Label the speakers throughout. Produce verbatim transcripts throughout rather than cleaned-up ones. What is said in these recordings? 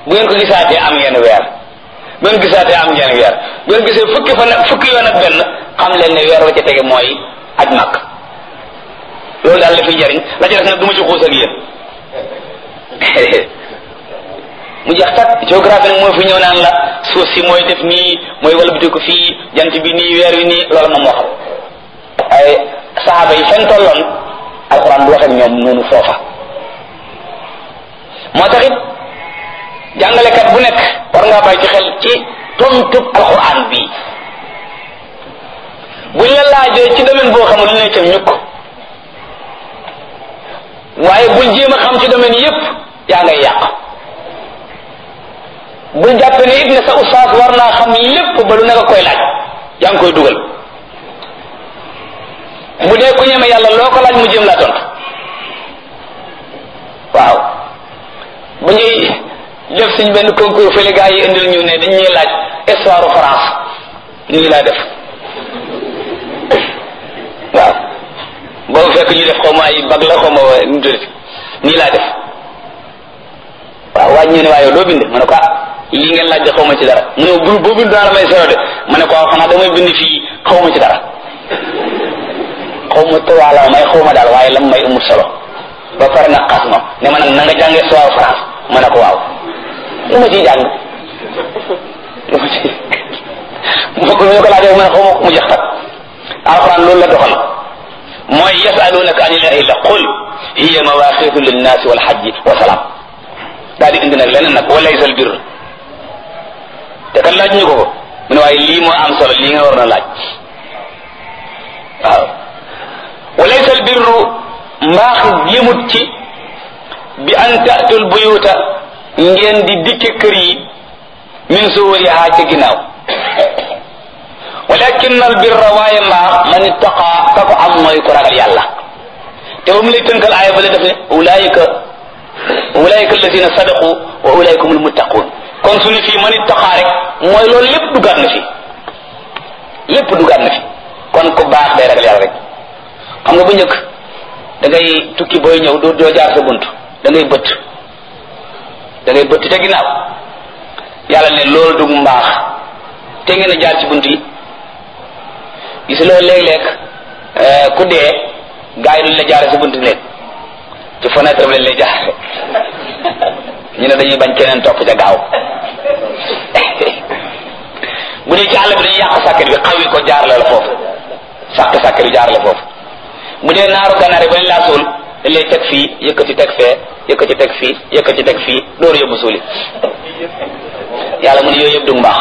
Speaker 1: bu ngeen ko gisaatee am ngeen weer bu ngeen gisaatee am ngeen weer bu ngeen gisee fukki fan fukki yoon ak benn xam leen ne weer wa ca tege mooy aj màkk. loolu daal la fiy jariñ la ca def nag du ma ci xuus ak yéen mu jeex tak géographie nag moo fi ñëw naan la suuf si mooy def nii mooy walbati ko fii jant bi nii weer wi nii loolu moom moo xam ay saxaaba yi seen tolloon alxuraan du wax ak ñoom noonu foofa. moo taxit jàngalekat bu nekk war ngaa bàyyi ci xel ci tontub alxuraan bii buñ la laajee ci domaine boo xamul lu ne cam ñukk waaye bul jéem a xam ci domaine yépp yaa ngay yàq. bul jàppe ne it ne sa ustaas war naa xam lépp ba lu nekk koy laaj yaa ngi koy dugal. bu dee ku ñeme yàlla loo ko laaj mu jéem laa tontu waaw. bu ñuy def suñ benn concours fële gaa yi indil ñu ne dañuy laaj histoire France nii laa def waaw boobu fekk ñu def xaw ma ay bag la xaw ma nu tudd nii laa def waaw waaj ñu ne waaye doo bind ma ne ko ah lii ngeen laaj de xaw ma ci dara mu ne bu boo bind daal may sero de ma ne ko waaw xanaa damay bind fii xaw ma ci dara xaw ma tuwaala may xaw ma daal waaye lam may amul solo ba pare nag xas ma ne ma nag na nga jàngee histoire France ma ne ko waaw lu ma ciy jàng lu ma ci moo ko ñu ko laajee ma ne xaw ma ko mu jeex tak alxuraan loolu la doxal mooy yasalunaka anil ahilla qul hiya mawaqitu linnaasi wal hajji wa salaam daal di indi nag leneen nag wa laysa al birr te kan laaj ñu ko ko mu ne waaye lii moo am solo lii nga war na laaj waaw wa laysa al birru mbaax yëmut ci bi an ta'tul buyuta ngeen di dikke kër yi min suwariha ca ginnaaw walakin al birra waaye mbaax man ittaqa ka ko am mooy ko ragal yàlla te ba mu lay tënkal aaya ba la def ne ulaayika ulaayika alladina sadaqu wa ulaayika humul muttaqun kon su ne fii man ittaqa rek mooy loolu lépp dugaat na fi lépp dugaat na fi kon ku baax day ragal yàlla rek xam nga bu njëkk da ngay tukki booy ñëw doo doo jaar sa bunt da ngay bëtt da ngay bëtt te ginnaaw yàlla ne loolu du mbaax te ngeen a jaar ci bunt yi gis loolu léeg-léeg ku dee gaa yi duñ la jaare sa bunt bi nekk ci fenêtre bi lañ lay jaare ñu ne dañuy bañ keneen topp ca gaaw bu dee ci àll bi dañuy yàq sàkket bi xaw yi ko jaar la la foofu sàkk sàkket bi jaar la foofu bu dee naaru ganaar yi bañ laa suul dañ lay teg fii yëkkati teg fee yëkkati teg fii yëkkati teg fii door yóbbu suuli yàlla mu ne yooyu yëpp du mbaax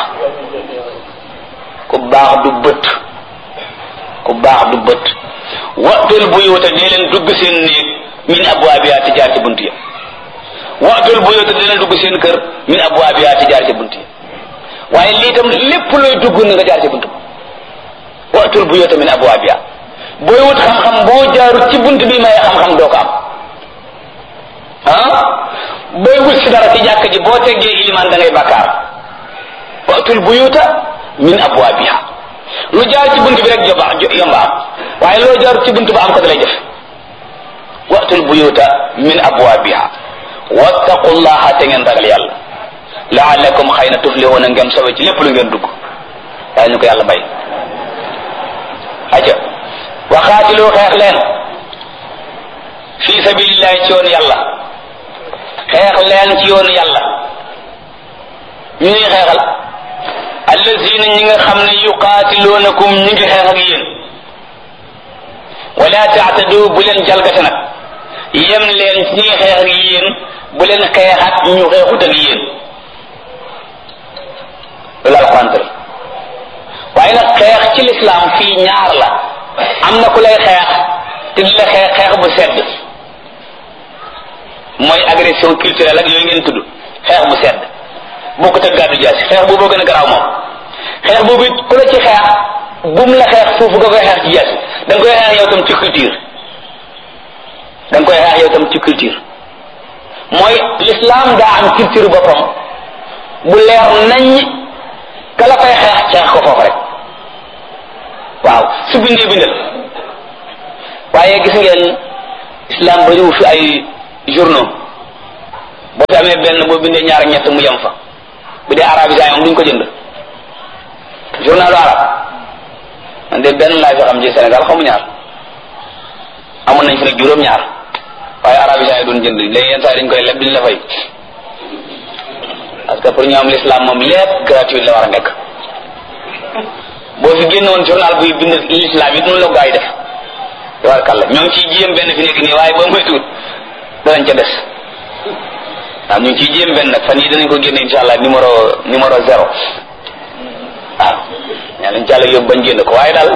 Speaker 1: ku baax du bët ku baax du bët waxtul buyuta dee leen dugg seen néeg min abwaabiha ti jaar ci bunt ya waxtul buyuta dee leen dugg seen kër min abwaabiha ti jaar ci bunt ya waaye lii tam lépp looy dugg na nga jaar ci bunt ba waxtul buyuta min abwaabiha booy wut xam-xam boo jaarut ci bunt bi maye xam-xam doo ko am ah booy wut si dara ci jàkk ji boo teggee ilimaan da ngay bàkkaar waxtul buyuta min abwaabiha lu jaar ci bunt bi rek yomba yomba am waaye loo jaarut ci bunt ba am ko da lay def waxtul buyuta min abwaabiha wattaqullaha te ngeen ragal yàlla la'allakum xëy na tuflihuna ngeen sowe ci lépp lu ngeen dugg waaye ñu ko yàlla may aja waxaatilu xeex leen fi sabilillahi ci yoonu yàlla xeex leen ci yoonu yàlla ñu ngi xeexal allazina ñi nga xam ne yuqaatiluunakum ñi ngi xeex ak yéen wala taatadu bu leen jalgate nag yem leen ci ñi ngi xeex ak yéen bu leen xeex ak ñu xeexut ak yéen loolu alxuraan tëral waaye nag xeex ci lislaam fii ñaar la am na ku lay xeex te di la xeex xeex bu sedd mooy agression culturelle ak yooyu ngeen tudd xeex bu sedd bokkut ak gàddu jaasi xeex boobu gën a garaaw moom xeex boobu it ku la ci xeex bum la xeex foofu nga koy xeex ci jaasi da nga koy xeex yow tam ci culture da nga koy xeex yow tam ci culture mooy l'islam daa am culture boppam bu leer nañ ka la fay xeex xeex ko foofu rek waaw su bindee bindal waaye gis ngeen islam bariwu fi ay journaux boo fi amee benn boo bindee ñaar ñett mu yem fa bu dee arabisant moom duñ ko jënd journalu arab man de benn laa fi xam ci Sénégal xamu ñaar amoon nañ fi nag juróom ñaar waaye arabisant yi doon jënd léegi yenn saa yi dañ koy leb duñ la fay parce que pour ñu am l'islam moom lépp gratuit la war a nekk boo fi génn woon journal buy bind l'islam it noonu la gaa yi def tabarkàlla ñoo ngi ciy jiyam benn fi nekk nii waaye ba muy tuut danañ ca des waaw ñu ngi ciy jiyam benn nag fan yii danañ ko génne insha allah numéro numéro zéro waaw ñaa lañ càlla yóbbu bañ génn ko waaye daal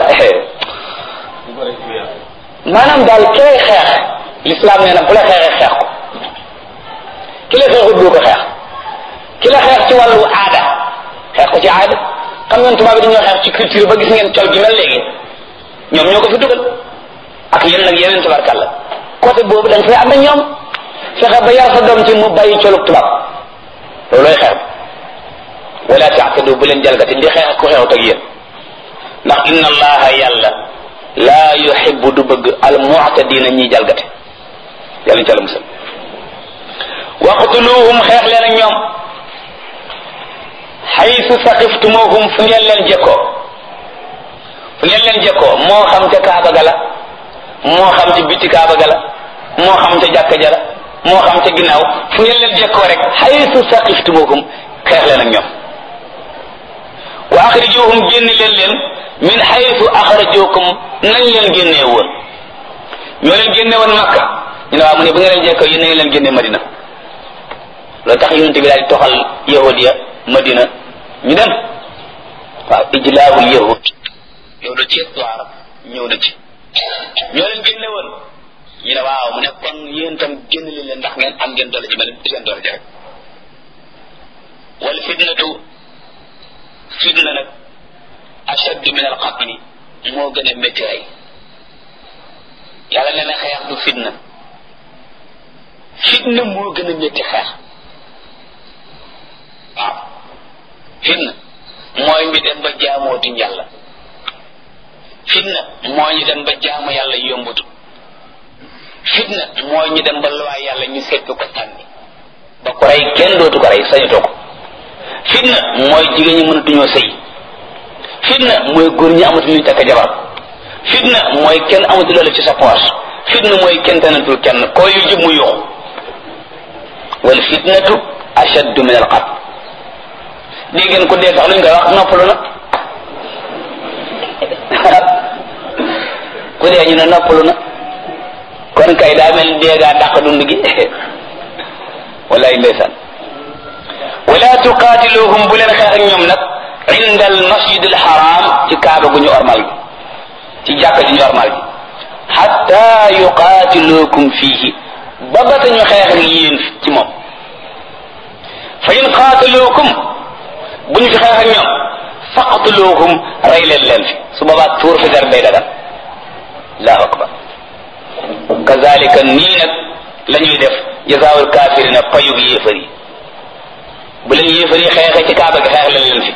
Speaker 1: maanaam daal ki lay xeex l'islam nee na bu la xeexee xeex ko ki la xeexut du ko xeex ki la xeex ci wàllu aada xeex ko ci aada xam ngeen tubaab bi dañoo xeex ci culture ba gis ngeen col gi mel léegi ñoom ñoo ko fi dugal ak yéen nag yeneen tabarkàlla côté boobu dañ fay am ak ñoom fexe ba yar sa doom ci mu bàyyi colug tubaab loolooy xeex wala taatadu bu leen jalgati di xeex ku xeexut ak yéen ndax inna allaha yàlla laa yuhibbu du bëgg al mu'tadina ñiy jalgati yàlla ci la musal waqtuluhum xeex leen ak ñoom haythu saqiftumuhum fu ngeen leen jekkoo fu ngeen leen jekkoo moo xam ca kaaba ga la moo xam ci biti kaaba ga la moo xam ca jàkka ja la moo xam ca ginnaaw fu ngeen leen jekkoo rek haythu saqiftumuhum xeex leen ak ñoom wa axrijuhum génne leen leen min haythu axrajukum nañ leen génnee woon ñoo leen génne woon Makka ñu ne waaw mu ne bu ngeen leen jekkoo yéen nañ leen génne Madina loolu tax yonent bi daal di toxal yahudiya Madina ñu dem waaw ijlaabul yahud yow la ci histoire ñëw na ci ñoo leen génne woon ñu ne waaw mu ne kon yéen tam génn leen leen ndax ngeen am ngeen doole ji mel seen doole ji rek wal fitnatu fitna nag ashaddu min al qatli moo gën a métti rey yàlla nee na xeex du fitna fitna moo gën a métti xeex waaw fitna mooy ñu dem ba jaamootuñ yàlla fitna mooy ñu dem ba jaamu yàlla yombutu fitna mooy ñu dem ba luwaay yàlla ñu seppi ko sànni ba ko rey kenn dootu ko rey sañutoo ko fitna mooy jigéen ñi mënatuñoo sëy fitna mooy góor ñi amatu luñ takk jabar fitna mooy kenn amatu loolu ci sa poche fitna mooy kenn tanatul kenn koo yu jub mu yuxu wal fitnatu ashaddu min al qatl dégg ngeen ko dee sax luñ koy wax noppalu na ku dee ñu ne noppalu na kon kay daa mel déegaa dàq dund gi wallaay ndeysaan wala tuqaatiluhum bu leen xeex ak ñoom nag inda al masjid al haram ci kaaba gu ñu ormal gi ci jàkka ji ñu ormal gi hatta yuqaatilukum fiihi ba ba ñu xeex ak yéen ci moom fa in qaataluukum bu ñu fi xeex ak ñoom faqtuluhum rey leen leen fi su boobaa tuur fi der day dagan allahu akbar kazalika nii nag la ñuy def jazaawul kaafirina payug yéefar yi bu leen yéefar yi xeexee ci kaaba gi xeex leen leen fi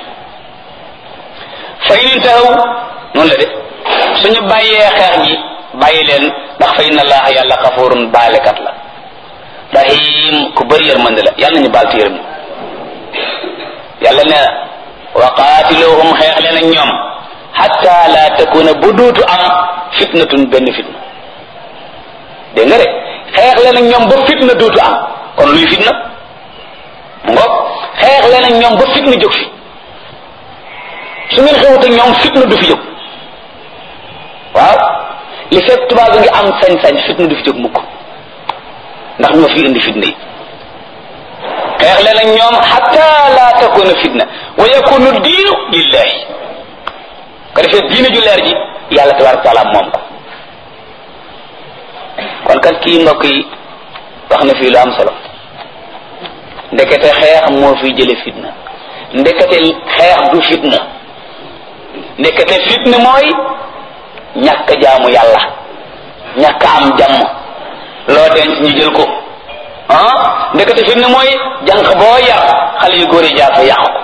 Speaker 1: fa in intahaw noonu la de suñu bàyyee xeex ji bàyyi leen ndax fa inna allaha yàlla xafurun baalekat la rahim ku bëri yërmande la yàlla nañu baal ci yërëm yàlla nee na wa qaatiluhum xeex leen ak ñoom hatta la takuna bu duutu am fitnatun benn fitna dégg nga de xeex leen ak ñoom ba fitna duutu am kon luy fitna mu ngoog xeex leen ak ñoom ba fitna jóg fi su ngeen xewut ak ñoom fitna du fi jóg waaw li fekk tubaab bi ngi am sañ-sañ fitna du fi jóg mukk ndax ñoo fi indi fitna yi xeex leen ak ñoom hatta la takuna fitna wa yakunu diinu lillahi ko defee diine ju leer ji yàlla tabaraka taala moom ko kon kat kii mbokk yi wax na fii lu am solo ndekete xeex moo fi jële fitna ndekete xeex du fitna ndekete fitna mooy ñàkk jaamu yàlla ñàkk am jàmm loo denc ñu jël ko ah ndekete fitna mooy jànq boo yar xale yu góor yi jaar fa yàq ko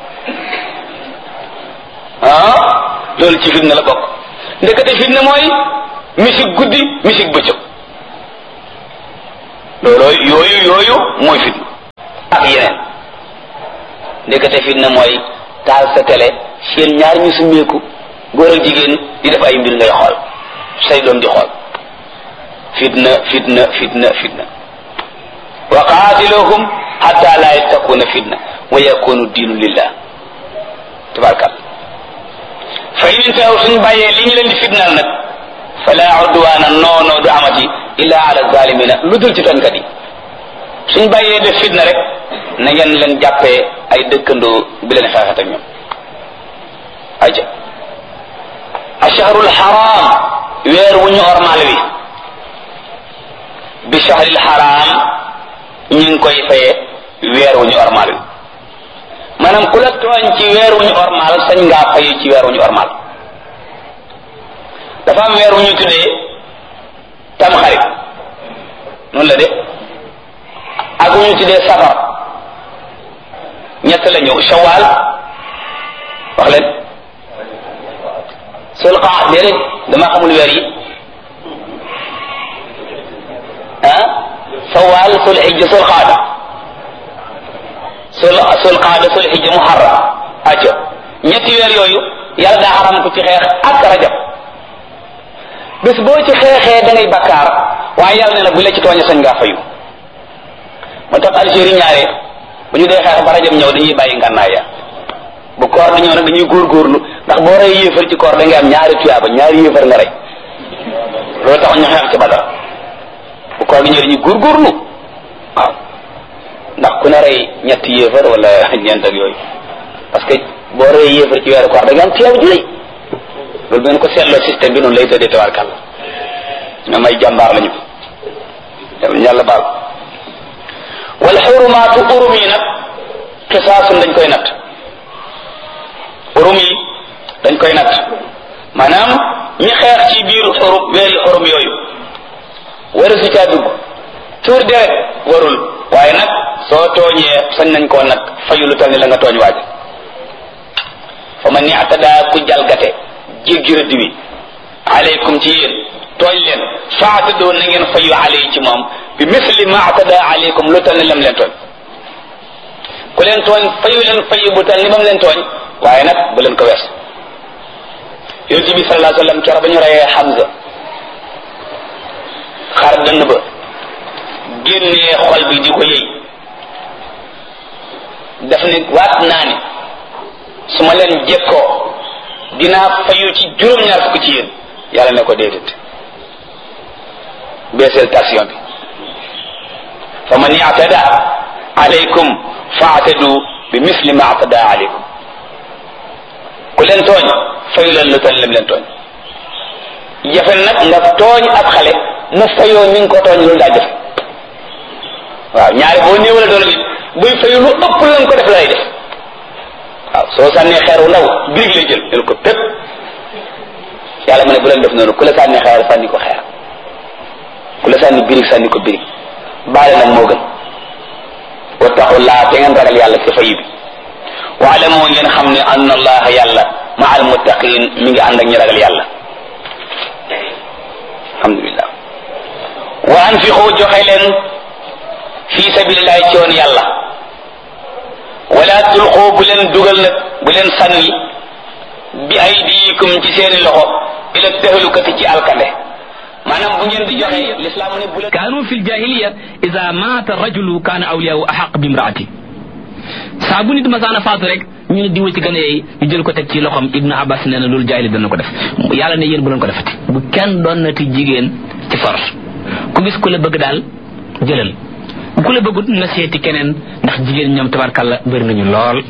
Speaker 1: ah loolu ci fitna la bokk ndekete fitna mooy musique guddi musique bëccëg loolu yooyu yooyu mooy fitna ak yeneen. ndekete fitna mooy taal sa télé seen ñaar ñu summeeku góor ak jigéen di def ay mbir ngay xool say doom di xool fitna fitna fitna fitna wa qaatiluhum hatta la yakuna fitna wa yakunu diinu lillah tabarakal fa in taw suñ bàyyee li ñu leen di fitnaal nag fala udwaana noono du amati illa ala zalimina lu dul ci tonkat yi suñ bàyyee def fitna rek na ngeen leen jàppee ay dëkkandoo bi leen xeexat ak ñoom aja ashahrul haram weer wu ñu ormal wi bi shahril haram ñu ngi koy faye weer wu ñu ormal wi maanaam ku la tooñ ci weer wu ñu ormal sañ ngaa faye ci weer wu ñu ormal dafa am weer wu ñu tuddee tamxarit noonu la de ak wu ñu tuddee safar ñett la ñëw shawal wax leen sul qaada déedéet dama xamul weer yi ah shawal sul hijja sul qaada sul sul qaada sul hijja muharram aja ñetti weer yooyu yàlla daa xaram ko ci xeex ak rajab bés boo ci xeexee da ngay bakkaar waaye yàlla ne la bu la ci tooñe sañ ngaa fayu moo tax Algérie ñaare bu ñu dee xeex ba rajab ñëw dañuy bàyyi ngànnaay ya bu koor di ñëw nag dañuy góorgóorlu ndax boo rey yéefar ci koor da ngay am ñaari tuyaaba ñaari yéefar nga rey loolu tax ñu xeex ci Badar bu koor di ñëw dañuy góorgóorlu waaw ndax ku ne rey ñetti yéefar wala ñeent ak yooyu parce que boo rey yéefar ci weeru koor da ngay am tuyaaba ju rëy loolu ngeen ko seetloo système bi noonu lay tëddee tabarkàlla ñoom ay jàmbaar lañu yàlla baal wal xurumaatu urum yi nag qisaasun dañ koy natt urum yi dañ koy natt maanaam ñi xeex ci biir xurum weeri xurum yooyu waru si caa dugg tuur deret warul waaye nag soo tooñee sañ nañ koo nag fayu lu tal ni la nga tooñ waaj fa man i'tadaa ku jalgate jéggi rëdd wi aleykum ci yéen tooñ leen faatadoo na ngeen fayu aley ci moom bi misli ma atada aleykum lu tal ni lam leen tooñ ku leen tooñ fayu leen fayu bu tal ni bam leen tooñ waaye nag bu leen ko wees yonent bi sallallahu alayhi wasallam keroog ba ñu reyee Hamza xar dënn ba génnee xol bi di ko yëy daf ne waat naa ni su ma leen jekkoo dinaa fayu ci juróom-ñaar fukk ci yéen yàlla ne ko déedéet beeseel tension bi fa man i'tada alaykum fa'tadu bi misli ma i'tada alaykum ku leen tooñ fayu leen lu tal lim leen tooñ jafe nag nga tooñ ab xale mu fayoo ni nga ko tooñ loolu daa jafe waaw ñaari boo néewale doole nit buy fayu lu ëpp lañ ko def lay def waaw soo sànnee xeer wu ndaw birig lay jël jël ko pépp yàlla mu ne bu leen def noonu ku la sànni xeer sànni ko xeer ku la sànni birig sànni ko birig baale nag moo gën wattaqullaa te ngeen ragal yàlla ci fayu bi waale moo ngeen xam ne anna allaha yàlla ma al muttaqin mi ngi ànd ak ñi ragal yàlla alhamdulillah wa anfiqu joxe leen fi sabilillahi ci yoon yàlla wala tulqu bu leen dugal nag bu leen sànni bi aydikum ci seeni loxo ila tahlukati ci alkande maanaam bu ngeen di joxe l'islam ne bu leen
Speaker 2: kaanu fi ljahiliya ida maata rajulu kaana awliyaahu ahaq bi imraati saa bu nit masaana faatu rek ñu ne diwa ci gën a yeey ñu jël ko teg ci loxom Ibnu Abbas nee na loolu jaahili dana ko def yàlla ne yéen bu leen ko defati bu kenn doon nati jigéen ci force ku gis ku la bëgg daal jëlal ku la bëggut na seeti keneen ndax jigéen ñoom tabarkalla bëri nañu lool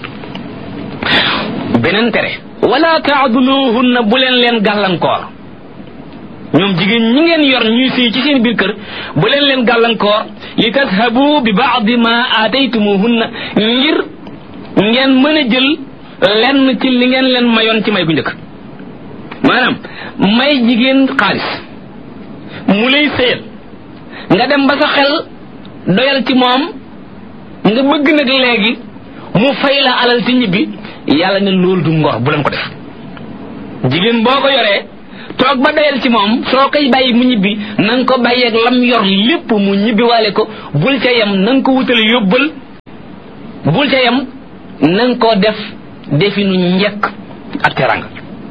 Speaker 2: beneen tere wala taaduluhunna bu leen leen gàllankoor ñoom jigéen ñi ngeen yor ñuy sëy ci seen biir kër bu leen leen gàllankoor li tadhabu bi baadi ma aataytumuhunna ngir ngeen mën a jël lenn ci li ngeen leen mayoon ci may gu njëkk maanaam may jigéen xaalis mu lay sëyal nga dem ba sa xel doyal ci moom nga bëgg nag léegi mu fay la alal ci ñibbi yàlla ne loolu du ngor bu leen ko def jigéen boo ko yoree toog ba doyal ci moom soo koy bàyyi mu ñibbi na nga ko bàyyeeg lam yor lépp mu ñibbi waale ko bul ca yem na nga ko wutale yóbbal bul ca yem nanga koo def definu njekk ak teranga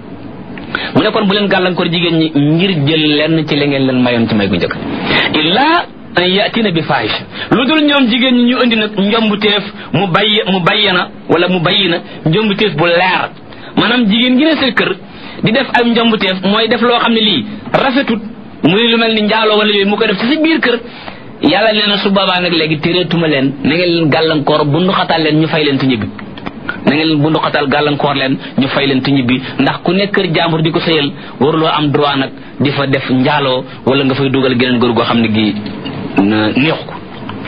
Speaker 2: mu ne kon bu leen gàllankoor jigéen ñi ngir jël lenn ci la ngeen leen mayoon ci may gu njëkk illaa an yatina bi fahisha lu dul ñoom jigéen ñi ñu indi nag njombuteef mu bay mu bayyana wala mu bayyina njombuteef bu leer maanaam jigéen gi ne sa kër di def ay njombuteef mooy def loo xam ne lii rafetut muy lu mel ni njaaloo wala yooyu mu koy def ci sa biir kër yàlla nee na su boobaa nag léegi téreetuma leen na ngeen leen gàllankoor bundu xataal leen ñu fay leen ti ñibbi na ngeen leen bundu xataal gàllankoor leen ñu fay leen ti ñibbi ndax ku nekk kër jàmbur di ko sëyal waruloo am droit nag di fa def njaaloo wala nga fay dugal geneen góor goo xam ne gi neexu ko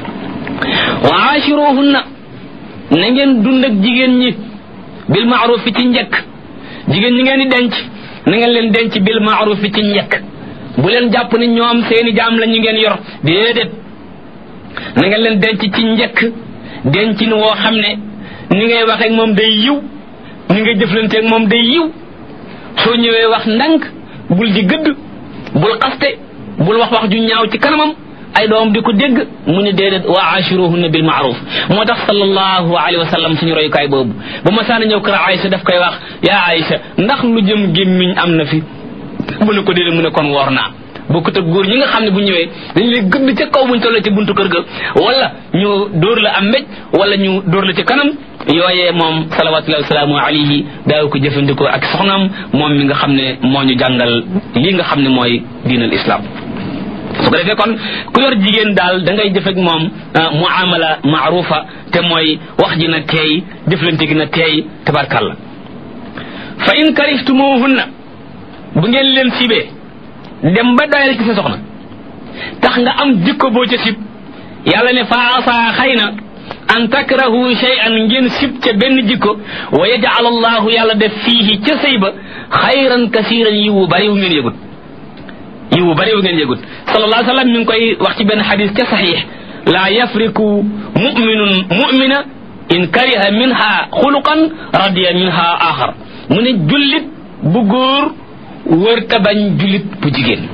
Speaker 2: wa aashiruhunna na ngeen dund ak jigéen ñi bil ma'ruf ci njëkk jigéen ñi ngeen di denc na ngeen leen denc bil ma'ruf ci njëkk bu leen jàpp ne ñoom seeni jaam la ñu ngeen yor déedéet na ngeen leen denc ci njëkk dencin woo xam ne ni ngay waxee ak moom day yiw ni ngay jëflante ak moom day yiw soo ñëwee wax ndànk bul di gëdd bul xaste bul wax wax ju ñaaw ci kanamam ay doom di ko dégg mu ne déedéet wa ashiruhunna bil ma'ruf moo tax sallallahu alayhi wa sallam suñu royukaay boobu ba ma saana ñëw kër Aïcha daf koy wax yaa Aïcha ndax lu jëm gémmiñ am na fi mu ne ko déedéet mu ne kon woor naa bokkut ak góor ñi nga xam ne bu ñëwee dañu lay gëdd ca kaw buñ tollee ci buntu kër ga wala ñu dóor la am mbéj wala ñu dóor la ci kanam yooyee moom salawatullahi wasalaamu alayhi daaw ko jëfandikoo ak soxnaam moom mi nga xam ne moo ñu jàngal lii nga xam ne mooy diinal islam su ko defee kon ku yor jigéen daal da ngay jëf ak moom muamala maarufa te mooy wax ji na teey jëflante gi na teey tabarkalla fa in karihtumuhunna bu ngeen leen sibee dem ba doyal ci sa soxna tax nga am jikko boo ca sib yàlla ne fa asa xëy na an takrahu shay'an ngeen sib ca benn jikko wa yaj'al allahu yàlla def fiihi ca sëy ba xayran kasiran yiwu bari wu ngeen yëgut yiwu bari wu ngeen yëgut sallallahu alayhi wa sallam mi ngi koy wax ci benn xadis ca saxiix laa yafriku muminun mumina in kariha minha xuluqan radiya minha axar mu ne jullit bu góor wër ta bañ jullit bu jigéen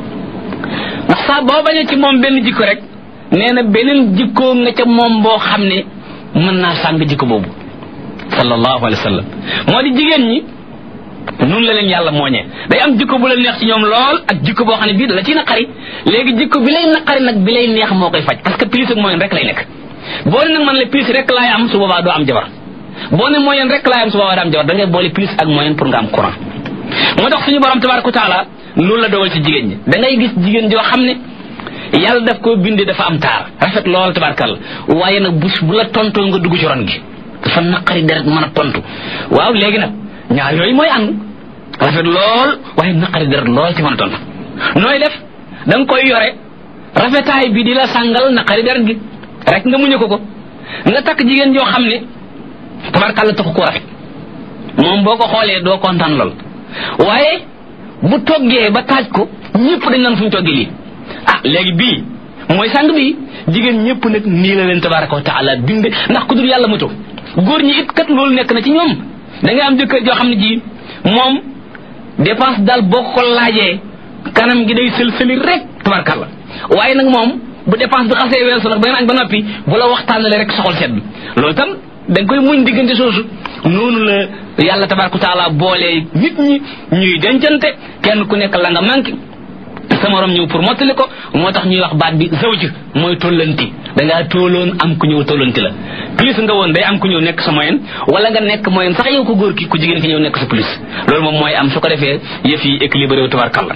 Speaker 2: ndax saa boo bañee ci moom benn jikko rek nee na beneen jikkoo nga ca moom boo xam ne mën naa sàng jikko boobu sallallahu alayhi wa sallam moo di jigéen ñi nun la leen yàlla mooñee day am jikko bu la neex ci ñoom lool ak jikko boo xam ne bii da la ciy naqari léegi jikko bi lay naqari nag bi lay neex moo koy faj parce que plus ak moyen rek lay nekk boo ne nag man la plus rek laay am su boobaa doo am jabar boo ne moyen rek laay am su boobaa doo am jabar da ngay boole plus ak moyen pour nga am courant moo tax suñu borom tabaraka taala loolu la dogal ci jigéen ñi da ngay gis jigéen joo xam ne yàlla daf koo bindee dafa am taar rafet lool tabarakalla waaye nag bu bu la tontoo nga dugg ci ron gi dafa naqari deret mën a tontu waaw léegi nag ñaar yooyu mooy ànd rafet lool waaye naqari deret lool ci mën a tontu nooy def da nga koy yore rafetaay bi di la sàngal naqari deret gi rek nga muñe ko ko nga takk jigéen joo xam ne tabarakalla taxu ko rafet moom boo ko xoolee doo kontaan lool waaye bu toggee ba taaj ko ñëpp dañ naan fu ñu toggee lii ah léegi bii mooy sang bii jigéen ñëpp nag nii la leen tabaraka wa taala binde ndax ku dul yàlla moto góor ñi it kat loolu nekk na ci ñoom da ngay am jëkkër joo xam ne ji moom dépense daal boo ko laajee kanam gi day sël-sëli rek tabarakalla waaye nag moom bu dépense bi xasee weesu nag ba ngeen añ ba noppi bu la waxtaanale rek soxol sedd loolu tam da nga koy muñ diggante soosu noonu la yàlla tabaraka wa taala boolee nit ñi ñuy dencante kenn ku nekk la nga manqué sa morom ñëw pour mottali ko moo tax ñuy wax baat bi zawj mooy tollanti da ngaa tooloon am ku ñëw tollanti la plus nga woon day am ku ñëw nekk sa moyen wala nga nekk moyen sax yow ko góor ki ku jigéen ki ñëw nekk sa plus loolu moom mooy am su ko defee yëf yi équilibré wu tabarkalla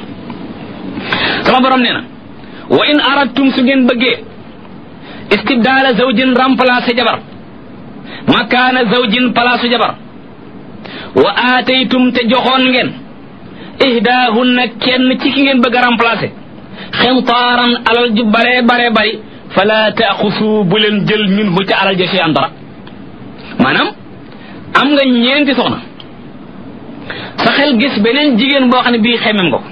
Speaker 2: sama borom nee na wa in aradtum su ngeen bëggee istibdaala zawjin remplacer jabar makaana zawjin palaasu jabar wa aataytum te joxoon ngeen ihdaahunna kenn ci ki ngeen bëgg a remplacer xintaaran alal ju bare bare bari fala taaxusu bu leen jël minhu ca alal ja shay'an dara maanaam am nga ñeenti soxna sa xel gis beneen jigéen boo xam ne bii xemem nga ko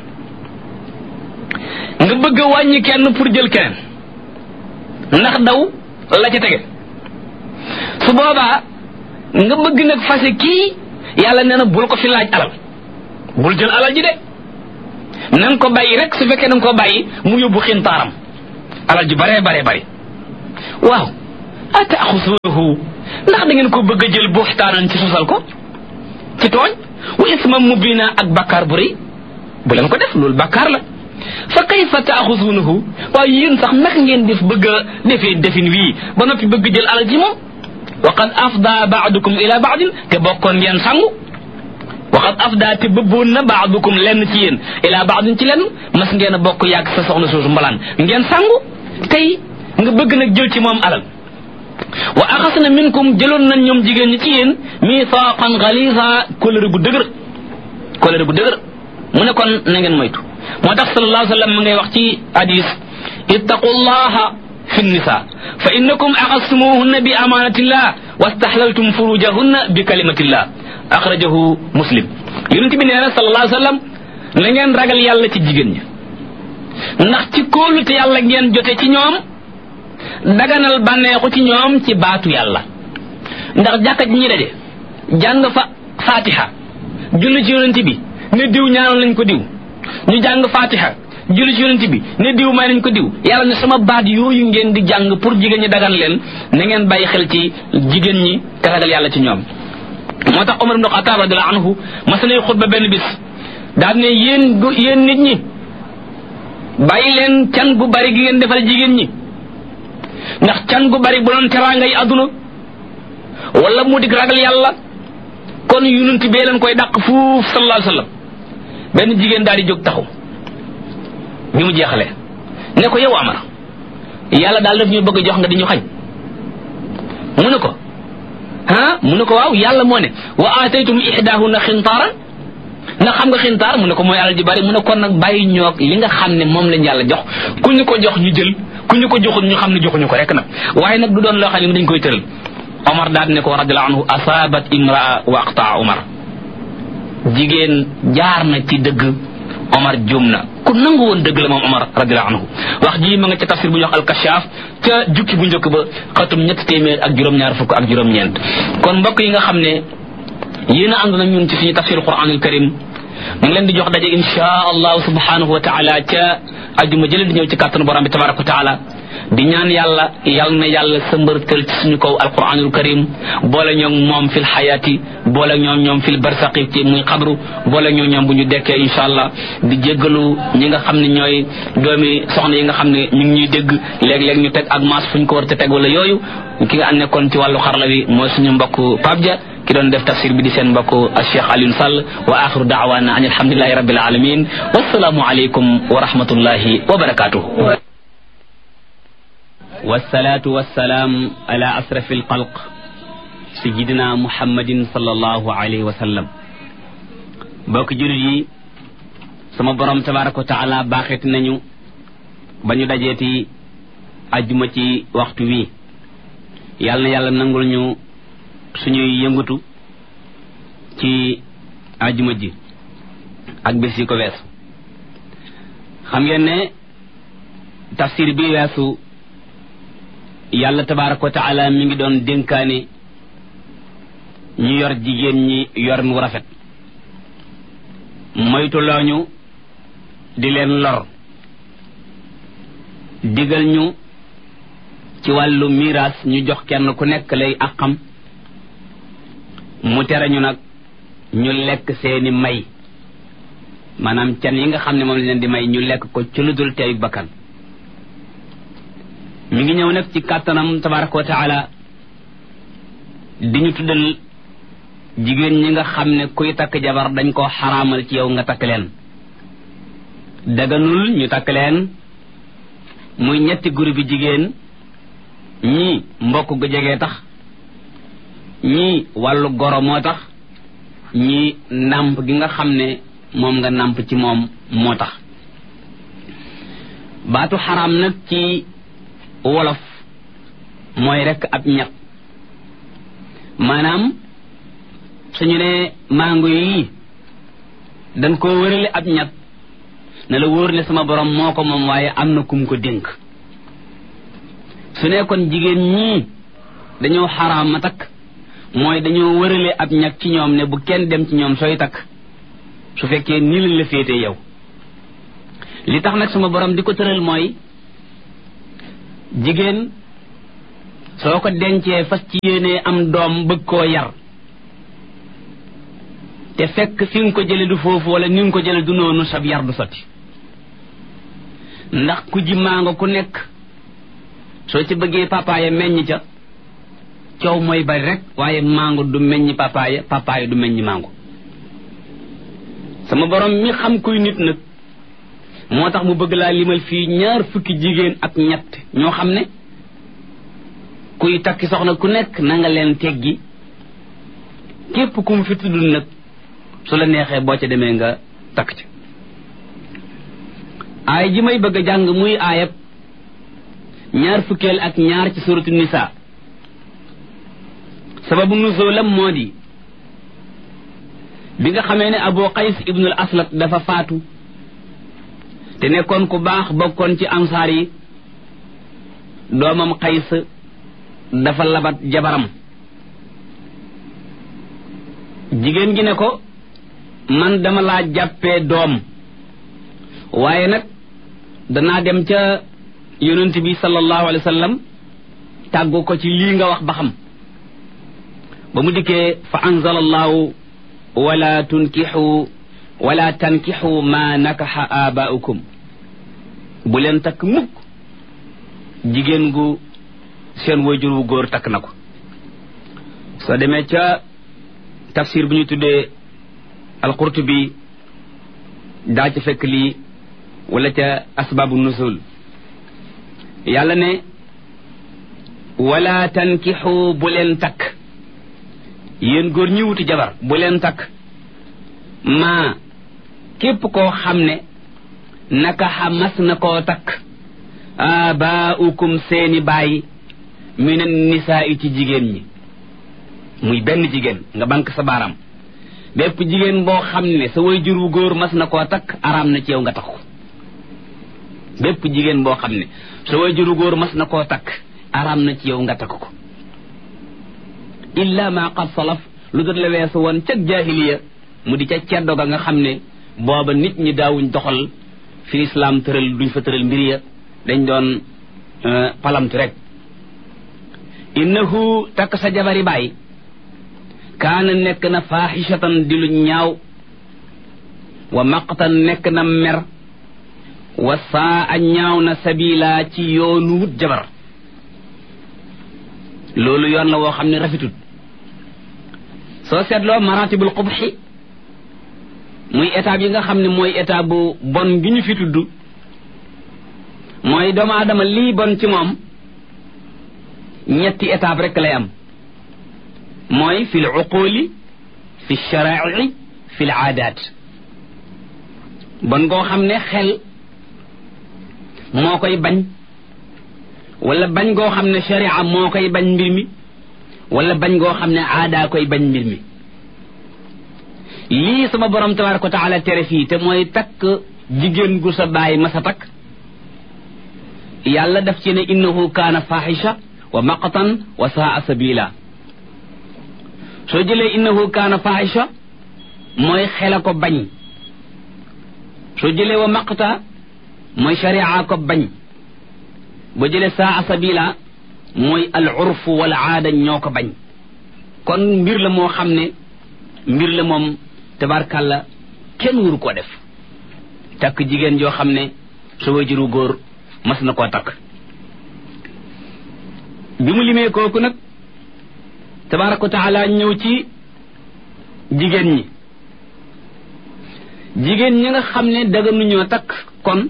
Speaker 2: nga bëgg a wàññi kenn pour jël keneen ndax daw la ca tege su boobaa nga bëgg nag fase kii yàlla nee na bul ko fi laaj alal bul jël alal ji de na nga ko bàyyi rek su fekkee na nga ko bàyyi mu yóbbu xintaaram alal ji bare bare bari waaw ataaxusuhu ndax da ngeen ko bëgg a jël buxtaanan ci sosal ko ci tooñ wa isman mubina ak bakkaar bu rëy bu leen ko def loolu bakkaar la fa kayfa taaxusunahu waaye yéen sax naka ngeen def bëgg a defee defin wii ba noppi bëgg jël alal ji moom wa qad afda baadukum ila baadin te bokkoon ngeen sangu wa qad afda te bëbboon na baadukum lenn ci yéen ila baadin ci lenn mas ngeen a bokk yàgg sa soxna soosu mbalaan ngeen sangu tey nga bëgg nag jël ci moom alal wa axasna minkum jëloon nañ ñoom jigéen ñi ci yéen mithaqan ghalisa kóllëre gu dëgër kóllëre gu dëgër mu ne kon na ngeen moytu moo tax sallallahu alayhi wa sallam mu ngay wax ci hadis ittaqullaha fi nisa fa innakum axastumuhunna bi amanatillah wastahlaltum furujahunna bi kalimatillah axrajahu muslim yonent bi nee na sallallahu alayhi wa sallam na ngeen ragal yàlla ci jigéen ñi ndax ci kóolute yàlla ngeen jote ci ñoom daganal bànneexu ci ñoom ci baatu yàlla ndax jàkka ji ñi daje jàng fa fatiha julli ci yonent bi ne diw ñaanal nañ ko diw ñu jàng fatiha julli ci yonent bi ne diw may nañ ko diw yàlla ne sama baat yooyu ngeen di jàng pour jigéen ñi dagan leen na ngeen bàyyi xel ci jigéen ñi te ragal yàlla ci ñoom moo tax Omar ibn Khattab radiyallahu anhu mas nay xutba benn bis daal ne yéen yéen nit ñi bàyyi leen can gu bari gi ngeen defal jigéen ñi ndax can gu bari bu doon teraanga yi àdduna wala mu dig ragal yàlla kon yonent bee leen koy dàq fuuf sallallahu alayhi wa sallam benn jigéen daal di jóg taxaw bi mu jeexalee ne ko yow Amar yàlla daal daf ñu bëgg jox nga di ñu xañ mu ne ko ah mu ne ko waaw yàlla moo ne wa aataytum ihdahunna xintaaran ndax xam nga xintaar mu ne ko mooy alal ji bari mu ne kon nag bàyyi ñoog li nga xam ne moom lañ yàlla jox ku ñu ko jox ñu jël ku ñu ko joxul ñu xam ne joxuñu ko rek nag waaye nag du doon loo xam ne dañ koy tëral Omar daal ne ko radiyallahu anhu asabat imraa wa aqtaa Omar jigéen jaar na ci dëgg Omar juum na ku nangu woon dëgg la moom Omar radiyallahu anhu wax ji ma nga ca tafsir bu ñu wax al-Kashaf ca jukki bu njëkk ba xatum ñetti téeméer ak juróom-ñaar fukk ak juróom-ñeent kon mbokk yi nga xam ne yéen a ànd na ñun ci suñu tafsir Qur'anul Karim ñu ngi leen di jox daje insha allahu subhanahu wa taala ca ajuma jële di ñëw ci kàttanu borom bi tabaraka wa taala di ñaan yàlla yal na yàlla sëmbërtal ci suñu kaw alquranul karim boole ñoom moom fil xayaati boole ñoom ñoom fil barsaqi ci muy xabru boole ñoom ñoom bu ñu dekkee insha allah di jéggalu ñi nga xam ne ñooy doomi soxna yi nga xam ne ñu ngi ñuy dégg léeg-léeg ñu teg ak maas fu ñu ko war te teg wala yooyu ki nga am nekkoon ci wàllu xarala wi mooy suñu mbokk Pape Dia ki doon def tafsir bi di seen mbokk Cheikh Alioune Sall wa axiru daawaana an alhamdulillahi rabbil alamin wassalaamu alaykum wa rahmatullahi wa barakatuh wassalatu wassalaam ala asrafi alxalq sayidina muhammadin sallallahu alayhi wa sallam bokk jullit yi sama borom tabaraka wa taala baaxeeti nañu ba ñu dajeeti ajjuma ci waxtu wi yàlla na yàlla nangul ñu suñuy yëngatu ci ajjuma ji ak bés yi ko weesu xam ngeen ne tafsir bi weesu yàlla tabaraka wa taala mi ngi doon dénkaane ñu yor jigéen ñi yor mu rafet moytu looñu di leen lor digal ñu ci wàllu miraas ñu jox kenn ku nekk lay àqam mu tere ñu nag ñu lekk seeni may maanaam can yi nga xam ne moom la leen di may ñu lekk ko ci lu dul teey bakkan mi ngi ñëw nag ci kàttanam tabaraka wa taala di ñu tuddal jigéen ñi nga xam ne kuy takk jabar dañ koo xaraamal ci yow nga takk leen daganul ñu takk leen muy ñetti groupe bi jigéen ñii mbokk gu jege tax ñii wàllu goro moo tax ñii nàmp gi nga xam ne moom nga nàmp ci moom moo tax baatu xaraam nag ci wolof mooy rekk ab ñett maanaam suñu ne mango yi dañ koo wërale ab ñett ne la wóor ne sama borom moo ko moom waaye am na kum ko dénk su ne kon jigéen ñii dañoo xaraam ma takk mooy dañoo wërale ab ñag ci ñoom ne bu kenn dem ci ñoom sooy takk su fekkee nii lañ la féetee yow li tax nag sama borom di ko tëral mooy jigéen soo ko dencee fas ci yéenee am doom bëgg koo yar te fekk fi nga ko jële du foofu wala ni nga ko jële du noonu sab yar du sotti ndax ku ji mango ku nekk soo ci bëggee papaaya meññ ca coow mooy bari rek waaye mango du meññ papaaya papaaya du meññ mango sama borom mi xam kuy nit nag moo tax mu bëgg laa limal fii ñaar fukki jigéen ak ñett ñoo xam ne kuy takki soxna ku nekk na nga leen teggi képp ku mu fi tudd nag su la neexee boo ca demee nga takk ci aay ji may bëgg a jàng muy aayab ñaar fukkeel ak ñaar ci suratu nisa sababu nuzulam moo di bi nga xamee ne abu qays ibnul aslat dafa faatu te nekkoon ku baax bokkoon ci ansaar yi doomam qays dafa labat jabaram jigéen gi ne ko man dama laa jàppee doom waaye nag danaa dem ca yonent bi sallallahu alayhi wa sallam tàggu ko ci lii nga wax ba xam ba mu dikkee fa anzala allahu wala tunkixu wala tankixu ma nakaxa abaaukum bu leen takk mukk jigéen gu seen wajur wu góor takk na ko soo demee ca tafsir bu ñu tuddee alqurtubi daa ci fekk lii wala ca asbaabu nusul yàlla ne wala tankixu bu leen takk yéen góor ñi wuti jabar bu leen takk maa képp koo xam ne naka xamas na koo takk abaaukum seeni baay minan nisaa ci jigéen ñi muy benn jigéen nga bank sa baaraam bépp jigéen boo xam ne sa waajur wu góor mas na koo takk araam na ci yow nga takk ko bépp jigéen boo xam ne sa waajur wu góor mas na koo takk araam na ci yow nga takk ko illa ma qad salaf lu dul la weesu woon ca jaahiliya mu di ca ceddo ga nga xam ne booba nit ñi daawuñ doxal fi islaam tëral duñ fa tëral mbir ya dañ doon palamtu rek innahu takk sa jabari baay kaana nekk na faaxishatan di lu ñaaw wa maqtan nekk na mer wa saa a ñaaw na sabila ci yoonu wut jabar loolu yoon la woo xam ne rafetut soo seetloo maratibul qubxi muy étape yi nga xam ne mooy étape bu bon gi ñu fi tudd mooy doomu aadama lii bon ci moom ñetti étape rek lay am mooy fi l uquli fi sharaai fi l aadaat bon goo xam ne xel moo koy bañ wala bañ goo xam ne sharia moo koy bañ mbir mi wala bañ goo xam ne aadaa koy bañ mbir mi lii sama borom tabaraka wa taala tere fii te mooy takk jigéen gu sa baay ma sa takk yàlla daf ci ne innahu kaana fahisha wa maqtan wa saa sabila soo jëlee innahu kaana fahisha mooy xela ko bañ soo jëlee wa maqta mooy sharia ko bañ boo jëlee saa sabila mooy al urf wal aada ñoo ko bañ kon mbir la moo xam ne mbir la moom tabarkàlla kenn waru koo def takk jigéen joo xam ne sa wajuru góor mas na koo takk bi mu limee kooku nag tabaraka wa taala ñëw ci jigéen ñi jigéen ñi nga xam ne daganu ñoo takk kon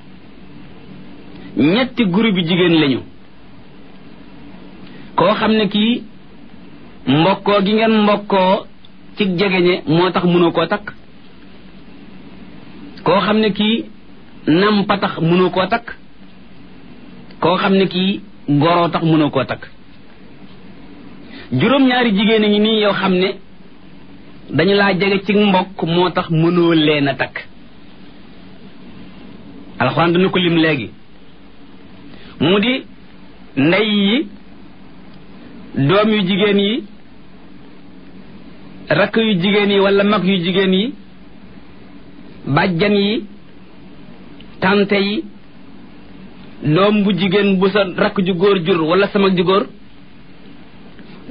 Speaker 2: ñetti groupe bi jigéen lañu koo xam ne kii mbokkoo gi ngeen mbokkoo ci jegeñe moo tax mënoo koo takk koo xam ne kii nampa tax mënoo koo takk koo xam ne kii goroo tax mënoo koo takk juróom-ñaari jigéen a ngi nii yoo xam ne dañu laa jege ci mbokk moo tax mënoo leen a takk alxuraan dana ko lim léegi mu di ndey yi doom yu jigéen yi rakk yu jigéen yi wala mag yu jigéen yi bàjjan yi tante yi doom bu jigéen bu sa rakk ju góor jur wala sa mag ju góor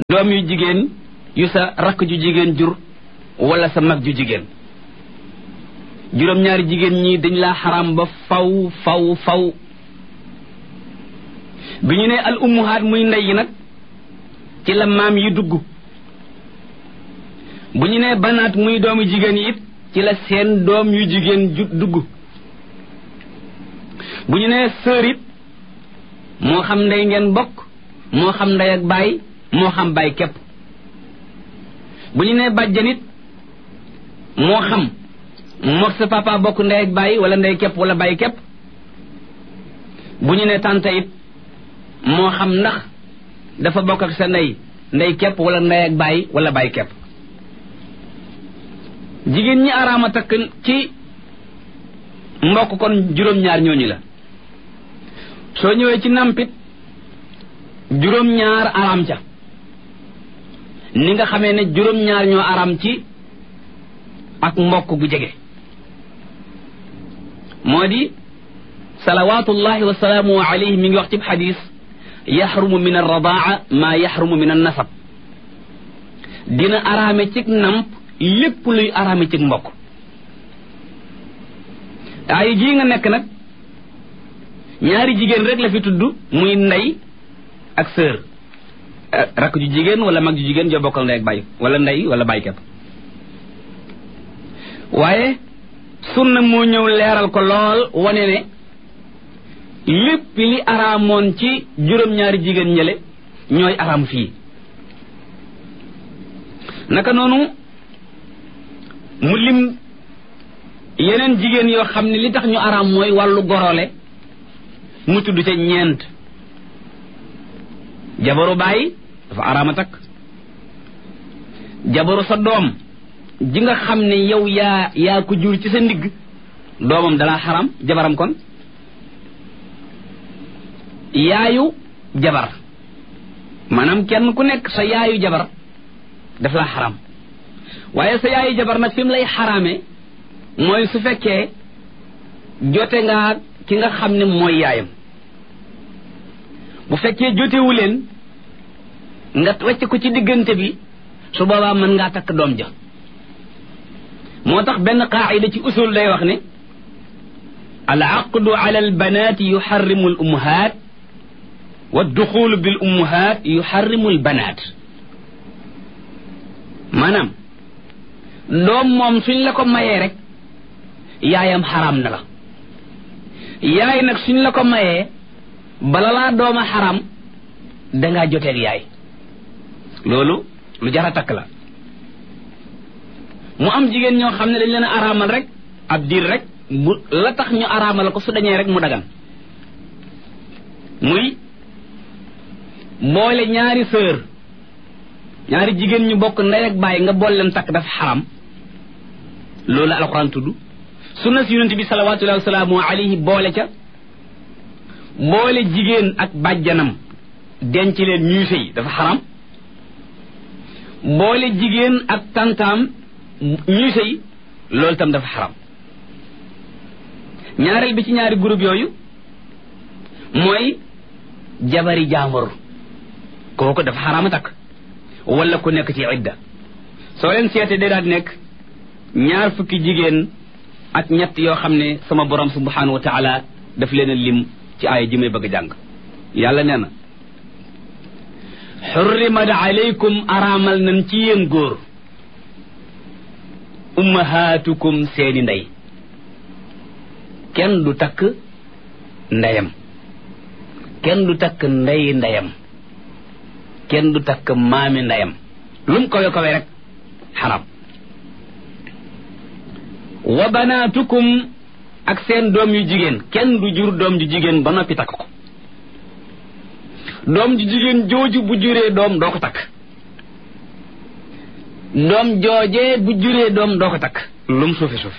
Speaker 2: doom yu jigéen yu sa rakk ju jigéen jur wala sa mag ju jigéen juróom-ñaari jigéen ñi dañ laa xaram ba faw faw faw bi ñu ne al ummuhaat muy ndey yi nag ci la maam yi dugg bu ñu ne banaat muy doomu jigéen yi it ci la seen doom yu jigéen ju dugg bu ñu ne sœur it moo xam ndey ngeen bokk moo xam ndey ak baay moo xam baay képp bu ñu ne bàjjan it moo xam mook sa papa bokk ndey ak baay wala ndey képp wala baay képp bu ñu ne tante it moo xam ndax dafa bokk ak sa ndey ndey képp wala ndey ak baay wala baay képp jigéen ñi araama takk ci mbokk kon juróom-ñaar ñooñu la soo ñëwee ci nampit juróom-ñaar araam ca ni nga xamee ne juróom-ñaar ñoo araam ci ak mbokk gu jege moo di salawatullahi wa salaamu alayhi mi ngi wax ci xadis yaxrumu min arradaa maa yaxrumu min annasab dina araame ci namp lépp luy araame ci mbokk ay jii nga nekk nag ñaari jigéen rek la fi tudd muy ndey ak sœur rakk ju jigéen wala mag ju jigéen joo bokkal ndey ak baay wala ndey wala baay képp waaye sunna moo ñëw leeral ko lool wane ne lépp li araamoon ci juróom-ñaari jigéen ñële ñooy araam fii naka noonu mu lim yeneen jigéen yoo xam ne li tax ñu araam mooy wàllu gorole mu tudd ca ñeent jabaru baay dafa araama takk jabaru sa doom ji nga xam ne yow yaa yaa ko jur ci sa ndigg doomam dalaa xaram jabaram kon yaayu jabar maanaam kenn ku nekk sa yaayu jabar daf laa xaram waaye sa yaayu jabar nag fi mu lay xaraame mooy su fekkee jote nga ki nga xam ne mooy yaayam bu fekkee jotewu leen nga wàcc ko ci diggante bi su boobaa mën ngaa takk doom ja moo tax benn qaacida ci usul day wax ne al aqdu ala al banaati yuxarrimu al ummahaat wa duxulu bil ummahaat yuxarrimu al banaat maanaam doom moom suñ la ko mayee rek yaayam xaraam na la yaay nag suñ la ko mayee bala laa dooma xaraam dangaa joteeg yaay loolu lu jara takk la mu am jigéen ñoo xam ne dañ leen a araamal rek ab diir rek bu la tax ñu araamal ko su dañee rek mu dagan muy boole ñaari sœur ñaari jigéen ñu bokk ndey ak baay nga boole leen takk dafa xaram loolu la alxuraan tudd sunna si yonent bi salawaatullahi wa salaamu alayhi boole ca boole jigéen ak bàjjanam denc leen ñuy sëy dafa xaram boole jigéen ak tantaam ñuy sëy loolu tam dafa xaram ñaareel bi ci ñaari groupe yooyu mooy jabari jaambur kooku dafa xaraama takk wala ku nekk ci idda soo leen seete day daal nekk ñaar fukki jigéen ak ñett yoo xam ne sama borom subhanahu wa taala daf leen a lim ci aaya ji may bëgg a jàng yàlla nee na xurrimat alaykum araamal nañ ci yéen góor ummahaatukum seeni ndey kenn du takk ndeyam kenn du takk ndey ndeyam kenn du takk maami ndeyam lum kawe kawe rek xaram wa banaatukum ak seen doom yu jigéen kenn du jur doom ju jigéen ba noppi takk ko doom ju jigéen jooju bu juree doom doo ko takk doom joojee bu juree doom doo ko takk lum suufi suufi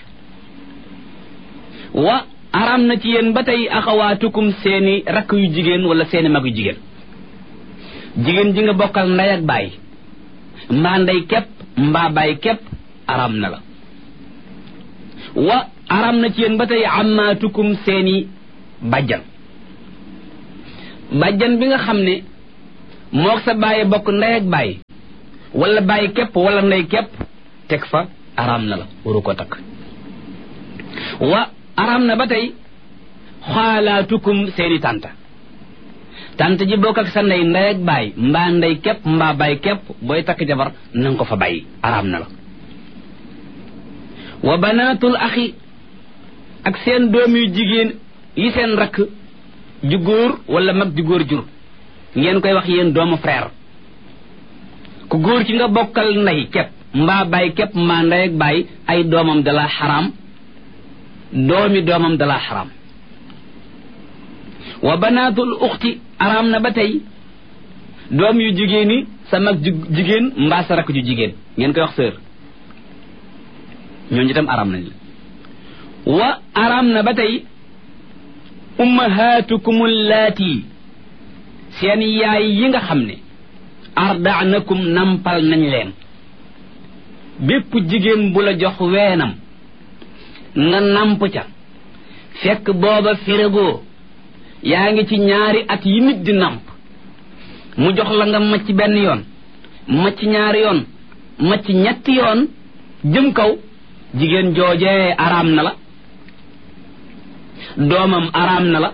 Speaker 2: wa aram na ci yéen ba tey axawaatukum seeni rakk yu jigéen wala seeni mag yu jigéen jigéen ji nga bokkal ndey ak baay mbaa ndey képp mbaa baay képp aram na la wa aram na ci yéen ba tey amaatukum seeni bàjjan bàjjan bi nga xam ne mook sa bàyyi bokk ndey ak bàyyi wala bàyyi képp wala ndey képp teg fa araam na la waru ko takk. wa araam na ba tey xaalaatukum seeni tànta tànta ji bokk ak sa ndey ndey ak bàyyi mbaa ndey képp mbaa bàyyi képp booy takk jabar nanga ko fa bàyyi araam na la. wa banaatul axi ak seen doom yu jigéen yi seen rakk ju góor wala mag ju góor jur ngeen koy wax yéen doomu frère ku góor ci nga bokkal ndey képp mbaa bàyyi képp mbaa ndey ak bàyyi ay doomam dala xaraam doomi doomam dala xaraam. wa banaatul uxti araam na ba tey doom yu jigéen yi sa mag ju jigéen mbaa sa rakk ju jigéen ngeen koy wax sœur ñooñu itam araam nañ la. wa araam na ba tey ummahaatukum allaati seen yaay yi nga xam ne ardaanakum nampal nañ leen. bépp jigéen bu la jox weenam nga namp ca fekk booba féregoo yaa ngi ci ñaari at yi nit di namp mu jox la nga macc benn yoon macc ñaari yoon macc ñetti yoon jëm kaw jigéen joojee araam na la. doomam araam na la.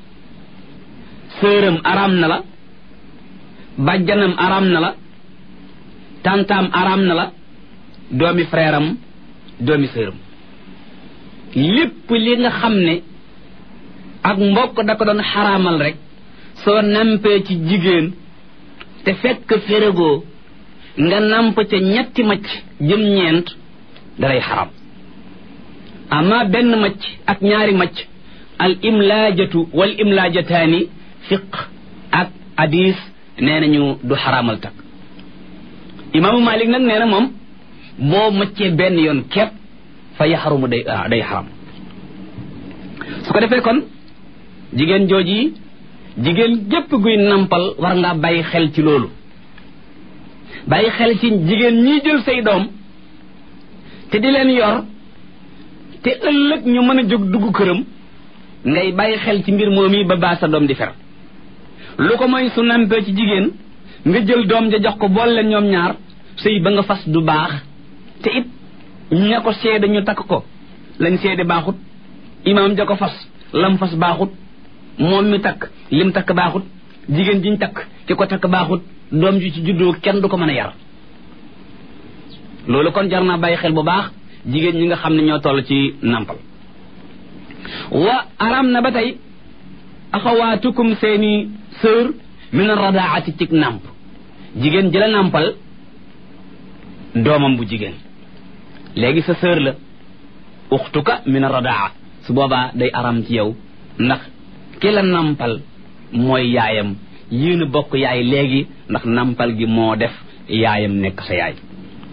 Speaker 2: sëram araam na la. bàjjanam araam na la. tantaam araam na la. doomi frère am doomi sëram lépp li nga xam ne ak mbokk da ko doon xaraamal rek soo nampee ci jigéen te fekk féregoo nga namp ca ñetti macc jëm ñeent dalay xaraam. ama benn macc ak ñaari macc al imlaajatu wal imlaajataani fiq ak hadis nee nañu du xaraamal takk. imaamu Malik nag nee na moom boo maccee benn yoon képp fa yaxarumu day day xaram. su ko defee kon jigéen jooji jigéen gépp guy nampal war ngaa bàyyi xel ci loolu. bàyyi xel ci jigéen ñiy jël say doom te di leen yor te ëllëg ñu mën a jóg dugg këram ngay bàyyi xel ci mbir moom yi ba baa sa doom di fer. lu ko mooy su nampee ci jigéen nga jël doom ja jox ko bool leen ñoom ñaar sëy ba nga fas du baax. te it ña ko seede ñu takk ko lañ seede baaxut imaam ja ko fas lam fas baaxut moom mi takk lim takk baaxut jigéen jiñ takk ki ko takk baaxut doom ji ci juddoo kenn du ko mën a yar. loolu kon jar naa bàyyi xel bu baax jigéen ñi nga xam ne ñoo toll ci nampal. wa araam na ba tey axawaatukum seeni sœur min arradaati cig namp jigéen jëla nampal doomam bu jigéen léegi sa sœur la uxtuka min arradaa su boobaa day aram ci yow ndax ki la nampal mooy yaayam yéen a bokk yaay léegi ndax nampal gi moo def yaayam nekk sa yaay.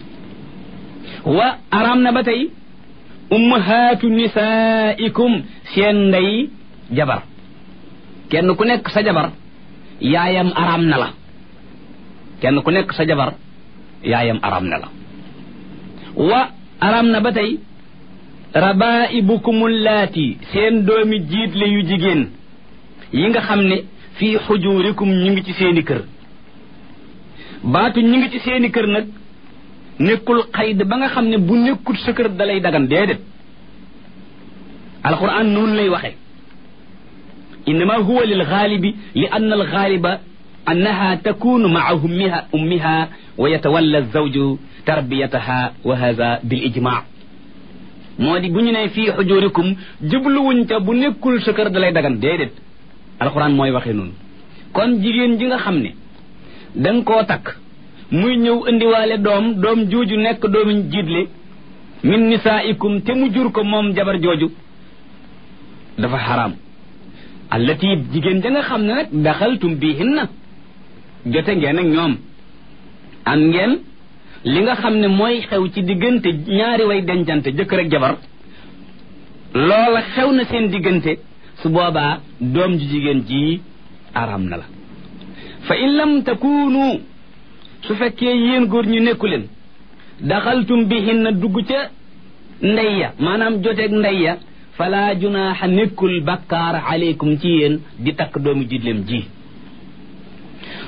Speaker 2: wa aram na ba tey ummahaatu nisaikum seen ndey jabar kenn ku nekk sa jabar yaayam aram na la kenn ku nekk sa jabar yaayam aram na la. wa aram na ba tey rabaibukum allaati seen doomi jiitle yu jigéen yi nga xam ne fii xujurikum ñu ngi ci seeni kër. baatu ñu ngi ci seeni kër nag nekkul xayd ba nga xam ne bu nekkul sa kër dalay dagan déedéet. alquran noonu lay waxe innama huwa lil xaalibi li anna al xaaliba annaha takunu maa ummiha ummiha wa yatawalla zawju tarbiyataha wa hada bil ijma. moo di bu ñu ne fii xujurikum jubluwuñ ca bu nekkul sa kër dalay dagan déedéet. alquran mooy waxe noonu. kon jigéen ji nga xam ne danga koo takk muy ñëw indiwaale doom doom jooju nekk doomi jiitle min nisaikum te mu jur ko moom jabar jooju dafa xaraam. allati jigéen ja nga xam ne nag daxaltum bihinna jote ngeen ak ñoom am ngeen li nga xam ne mooy xew ci diggante ñaari way dencante jëkkër ak jabar loola xew na seen diggante su boobaa doom ju jigéen ji araam na la. fa in lam takunu su fekkee yéen góor ñu nekku leen daxaltum bihinna dugg ca ndey ya maanaam joteeg ndey ya fala junaaxa nekkul bakkaar aleykum ci yéen di takk doomu jidleem ji.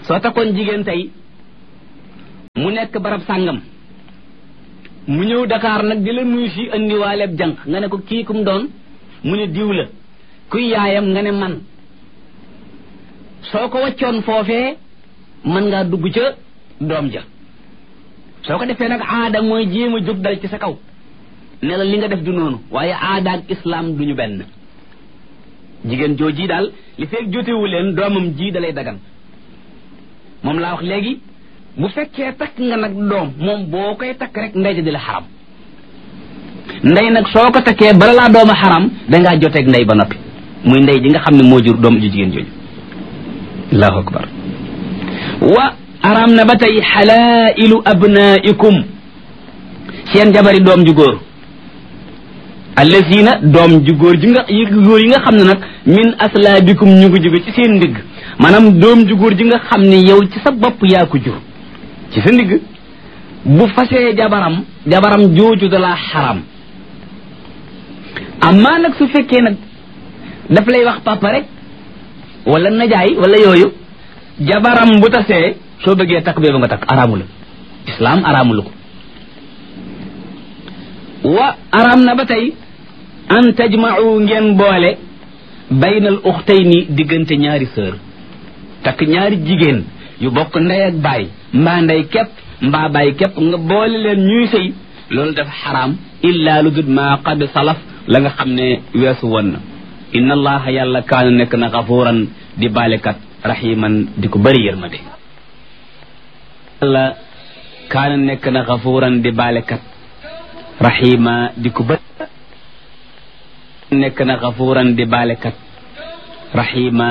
Speaker 2: soo takkoon jigéen tey mu nekk barab sàngam mu ñëw Dakar nag di la nuyu si indiwaaleeb jànq nga ne ko kii kum doon mu ne diw la kuy yaayam nga ne man soo ko waccoon foofee mën ngaa dugg ca doom ja soo ko defee nag aada mooy jéem a jóg dal ci sa kaw ne la li nga def du noonu waaye aada ak islam duñu benn jigéen jooji daal li fekk jotewu leen doomam ji dalay dagan moom laa wax léegi bu fekkee takk nga nag doom moom boo koy takk rek ndey ja di la xaram ndey nag soo ko takkee bala laa dooma xaram dangaa joteeg ndey ba noppi muy ndey ji nga xam ne moo jur doom ju jigéen jooju allahu akbar wa araam na ba tey xalailu abnaikum seen jabari doom ju góor allazina doom ju góor ji nga góor yi nga xam ne nag min aslaabikum ñu ngi jóge ci seen ndigg maanaam doom ju góor ji nga xam ne yow ci sa bopp yaa ko jur ci sa ndigg bu fasee jabaram jabaram jooju da laa xaram amma nag su fekkee nag daf lay wax papa rek wala najaay wala yooyu jabaram bu tasee soo bëggee takk bee ba nga takk araamu la islam araamu la ko wa araam na ba tey an tajma'u ngeen boole baynal uxtayni diggante ñaari sœur takk ñaari jigéen yu bokk ndey ak baay mbaa ndey képp mbaa baay képp nga boole leen ñuy sëy loolu dafa xaraam illa lu dul maa qad salaf la nga xam ne weesu woon na inna allaha yàlla kaana nekk na gafuuran di baalekat rahiman di ko bëri yërmande yàlla kaana nekk na gafuuran di baalekat rahima di ko bëri nekk na gafuuran di baalekat rahima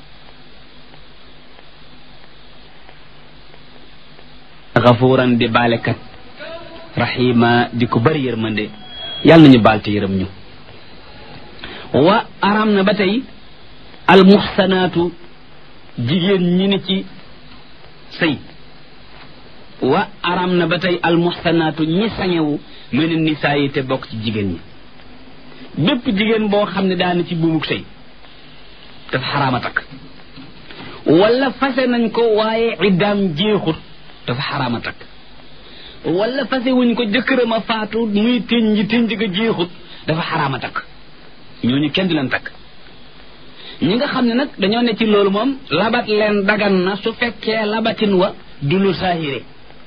Speaker 2: gafuuran di baalekat rahima di ko bëri yërmande yàlla nañu baal te yërëm ñu wa araam na ba tey almuxsanaatu jigéen ñi ne ci sëy wa araam na ba tey almuxsanaatu ñi sañewu mel ni nisaa yi te bokk ci jigéen ñi bépp jigéen boo xam ne daana ci buumuk sëy dafa xaraama takk wala fase nañ ko waaye iddaam jeexut dafa xaraama takk wala fase wuñ ko jëkkëram a faatu muy tënji tënji ga jeexut dafa xaraama takk ñooñu kenn di leen takk ñi nga xam ne nag dañoo ne ci loolu moom labat leen dagan na su fekkee labatin wa du lu saahire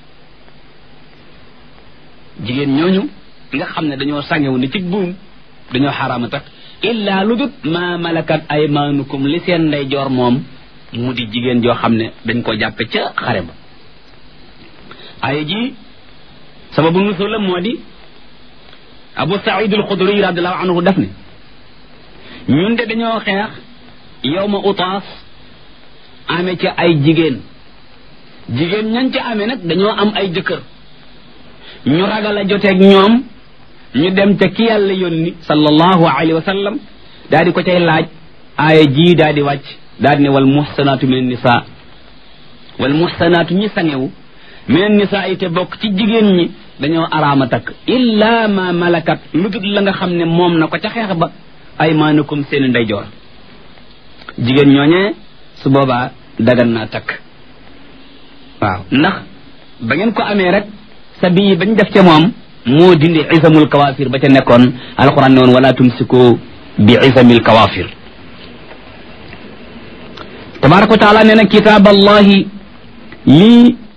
Speaker 2: jigéen ñooñu nga xam ne dañoo sangewu ni ci buum dañoo xaraama takk illa lu dut ma malakat aymaanukum li seen ndey joor moom mu di jigéen joo xam ne dañ ko jàppe ca xare ba ay ji sababu nusul la moo di abu saïd al xudri radiallahu anhu daf ne ñun de dañoo xeex yawma utaas amee ca ay jigéen jigéen ñan ca amee nag dañoo am ay jëkkër ñu ragal a joteeg ñoom ñu dem ca ki yàlla yónni sallallahu alayhi wa sallam daal di ko cay laaj aaya ji daal di wàcc daal di ne wal muhsanaatu min nisaa wal muhsanaatu ñi sangewu min nisaa yi te bokk ci jigéen ñi dañoo araama takk illa ma malakat lu dul la nga xam ne moom na ko ca xeex ba aymaanukum seen ndeyjoor jigéen ñooñee su boobaa dagan naa takk waaw ndax ba ngeen ko amee rek sa bii bañ def ca moom moo dindi isamul kawaafir ba ca nekkoon alquran ne woon wala tumsiku bi isamil kawaafir tabaraka wa taala nee na kitaaballahi lii